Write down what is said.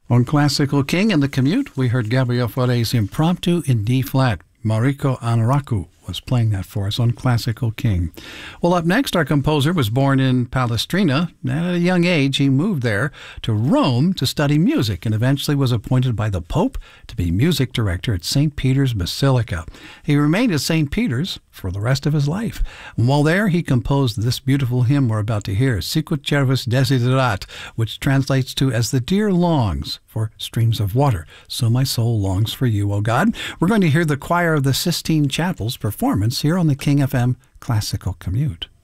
On Classical King and the Commute, we heard Gabriel Fauré's Impromptu in D-flat. Mariko Anaraku was playing that for us on Classical King. Well, up next, our composer was born in Palestrina. At a young age, he moved there to Rome to study music and eventually was appointed by the Pope to be music director at St. Peter's Basilica. He remained at St. Peter's for the rest of his life. And while there, he composed this beautiful hymn we're about to hear, Sicut Cervus Desiderat, which translates to As the Deer Longs for Streams of Water, so my soul longs for you, O God. We're going to hear the choir of the Sistine Chapel's performance here on the King FM Classical Commute.